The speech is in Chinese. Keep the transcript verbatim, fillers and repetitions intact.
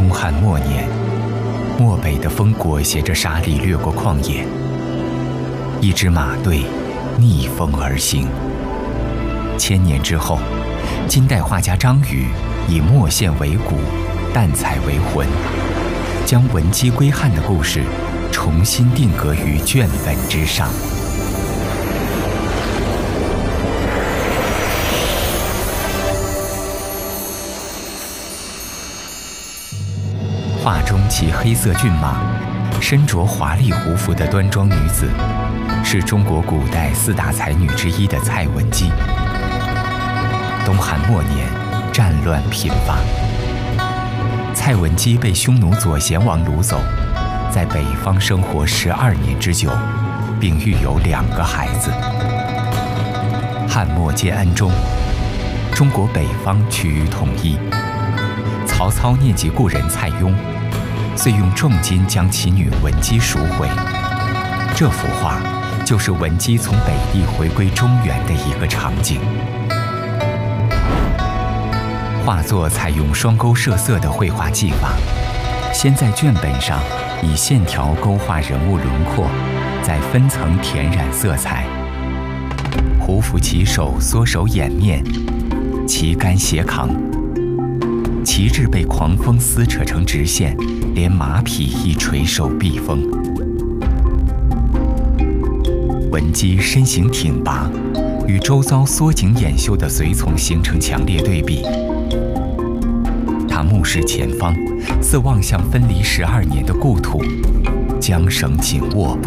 东汉末年，漠北的风裹挟着沙砾掠过旷野，一支马队逆风而行。千年之后，金代画家张禹以墨线为骨，淡彩为魂，将文姬归汉的故事重新定格于卷本之上。画中骑黑色骏马、身着华丽胡服的端庄女子，是中国古代四大才女之一的蔡文姬。东汉末年，战乱频发，蔡文姬被匈奴左贤王掳走，在北方生活十二年之久，并育有两个孩子。汉末建安中，中国北方趋于统一。曹操念及故人蔡邕，遂用重金将其女文姬赎回。这幅画就是文姬从北地回归中原的一个场景。画作采用双钩射色的绘画技法，先在卷本上以线条勾画人物轮廓，再分层填染色彩。胡服骑手缩手掩面，旗杆斜扛，旗帜被狂风撕扯成直线，连马匹亦垂手避风。文姬身形挺拔，与周遭缩颈掩袖的随从形成强烈对比。他目视前方，似望向分离十二年的故土，缰绳紧握，